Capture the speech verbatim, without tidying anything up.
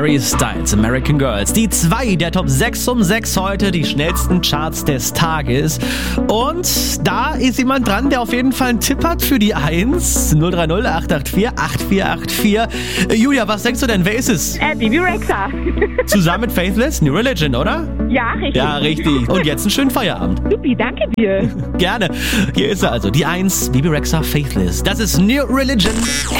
Harry Styles, American Girls. Die zwei der Top sechs um sechs heute, die schnellsten Charts des Tages. Und da ist jemand dran, der auf jeden Fall einen Tipp hat für die eins. null drei null acht acht vier acht vier acht vier. Äh, Julia, was denkst du denn? Wer ist es? Äh, Bebe Rexha. Zusammen mit Faithless, New Religion, oder? Ja, richtig. Ja, richtig. Und jetzt einen schönen Feierabend. Supi, danke dir. Gerne. Hier ist er also, die eins, Bebe Rexha, Faithless. Das ist New Religion.